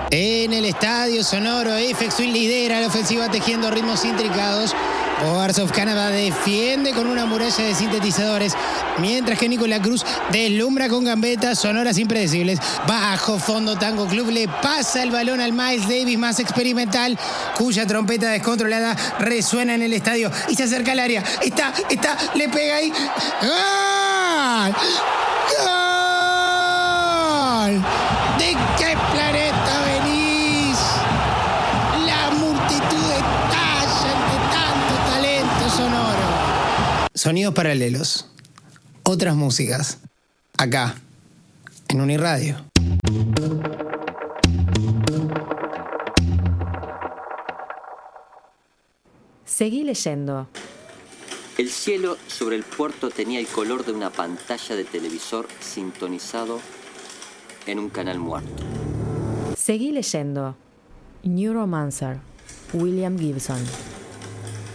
En el estadio sonoro, Aphex Twin lidera la ofensiva tejiendo ritmos intricados. Boards of Canada defiende con una muralla de sintetizadores, mientras que Nicolás Cruz deslumbra con gambetas sonoras impredecibles. Bajo fondo, Tango Club le pasa el balón al Miles Davis más experimental, cuya trompeta descontrolada resuena en el estadio y se acerca al área. Está, le pega ahí. ¡Gol! ¡Gol! ¿De qué planeta venís? La multitud estalla entre tanto talento sonoro. Sonidos paralelos. Otras músicas. Acá, en Uniradio. Seguí leyendo. El cielo sobre el puerto tenía el color de una pantalla de televisor sintonizado en un canal muerto. Seguí leyendo. Neuromancer, William Gibson.